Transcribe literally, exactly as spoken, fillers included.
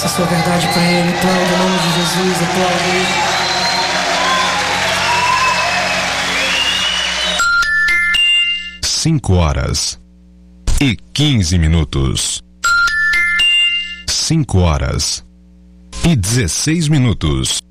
Essa é a sua verdade pra ele. Aplauda o nome de Jesus, aplauda ele. Cinco horas e quinze minutos. Cinco horas e dezesseis minutos.